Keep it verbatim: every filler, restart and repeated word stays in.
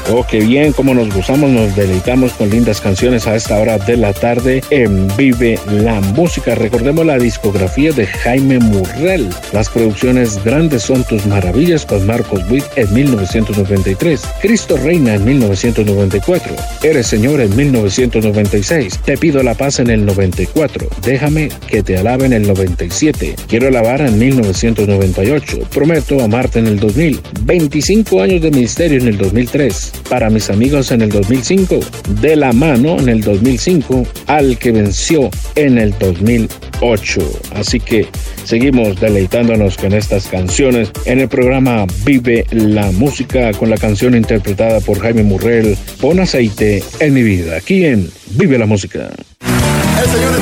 Oh, qué bien, cómo nos gozamos, nos deleitamos con lindas canciones a esta hora de la tarde en Vive la Música. Recordemos la discografía de Jaime Murrell. Las producciones Grandes son tus maravillas con Marcos Witt en mil novecientos noventa y tres, Cristo Reina en mil novecientos noventa y cuatro, Eres Señor en mil novecientos noventa y seis, Te pido la paz en el noventa y cuatro, Déjame que te alabe en el noventa y siete, Quiero alabar en mil novecientos noventa y ocho, Prometo amarte en el dos mil, veinticinco años de ministerio en el dos mil tres, Para mis amigos en el dos mil cinco, De la mano en el dos mil cinco, Al que venció en el dos mil ocho. Así que seguimos deleitándonos con estas canciones en el programa Vive la Música con la canción interpretada por Jaime Murrell, Pon aceite en mi vida, aquí en Vive la Música. El Señor